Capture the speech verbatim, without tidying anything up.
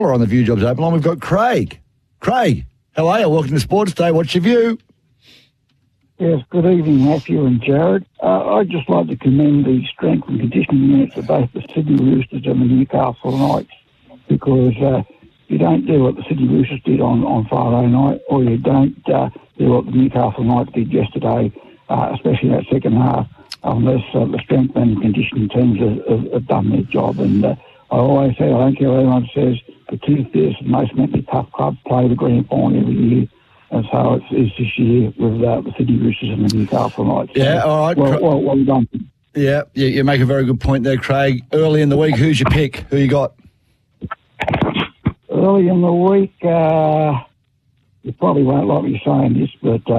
We're on the View Jobs Open line. We've got Craig. Craig, how are you? Welcome to Sports Day. What's your view? Yes, good evening, Matthew and Jared. Uh, I'd just like to commend the strength and conditioning units of both the Sydney Roosters and the Newcastle Knights, because uh, you don't do what the Sydney Roosters did on, on Friday night, or you don't uh, do what the Newcastle Knights did yesterday, uh, especially that second half, unless uh, the strength and conditioning teams have, have, have done their job. And uh, I always say, I don't care what anyone says, the two fiercest, most mentally tough clubs play the grand final every year. And so it's, it's this year with uh, the Sydney Roosters and the Newcastle Knights. So, yeah, all right. Well, well, well done. Yeah, you, you make a very good point there, Craig. Early in the week, who's your pick? Who you got? Early in the week, uh, you probably won't like me saying this, but... Uh,